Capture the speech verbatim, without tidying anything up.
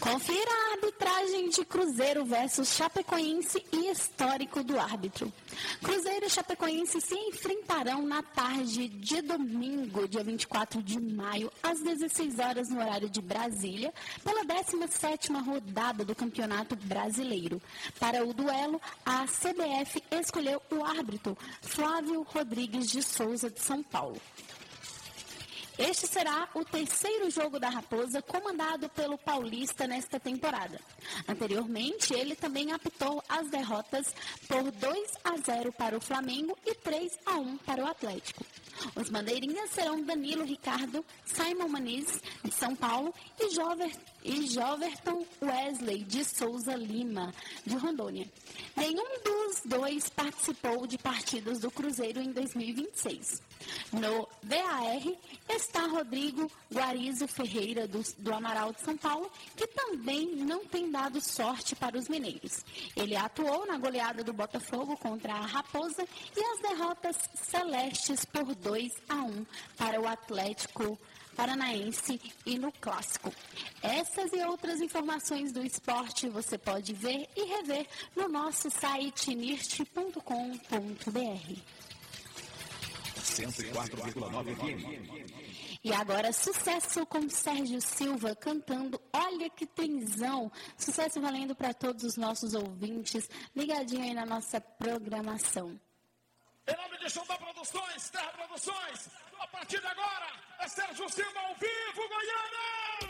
Confira a arbitragem de Cruzeiro versus Chapecoense e histórico do árbitro. Cruzeiro e Chapecoense se enfrentarão na tarde de domingo, dia vinte e quatro de maio, às dezesseis horas no horário de Brasília, pela décima sétima rodada do Campeonato Brasileiro. Para o duelo, a C B F escolheu o árbitro Flávio Rodrigues de Souza, de São Paulo. Este será o terceiro jogo da Raposa comandado pelo Paulista nesta temporada. Anteriormente, ele também apitou as derrotas por dois a zero para o Flamengo e três a um para o Atlético. Os bandeirinhas serão Danilo Ricardo, Simon Maniz, de São Paulo, e, Jover, e Joverton Wesley de Souza Lima, de Rondônia. Nenhum dos dois participou de partidas do Cruzeiro em dois mil e vinte e seis. No V A R está Rodrigo Guarizo Ferreira, do, do Amaral de São Paulo, que também não tem dado sorte para os mineiros. Ele atuou na goleada do Botafogo contra a Raposa e as derrotas celestes por dois a um para o Atlético Paranaense e no Clássico. Essas e outras informações do esporte você pode ver e rever no nosso site nirte ponto com ponto b r. cento e quatro vírgula nove F M. E agora, sucesso com Sérgio Silva cantando Olha Que Trenzão. Sucesso valendo para todos os nossos ouvintes, ligadinho aí na nossa programação. Em nome de Xandó Produções, Terra Produções, a partir de agora é Sérgio Silva ao vivo, Goiânia!